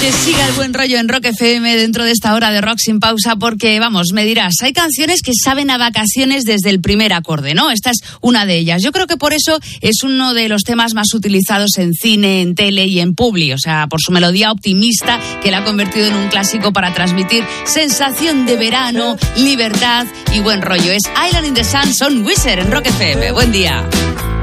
Que siga el buen rollo en Rock FM dentro de esta hora de Rock sin pausa, porque, vamos, me dirás, hay canciones que saben a vacaciones desde el primer acorde, ¿no? Esta es una de ellas. Yo creo que por eso es uno de los temas más utilizados en cine, en tele y en publi, o sea, por su melodía optimista que la ha convertido en un clásico para transmitir sensación de verano, libertad y buen rollo. Es Island in the Sun, Son Wizard en Rock FM. Buen día.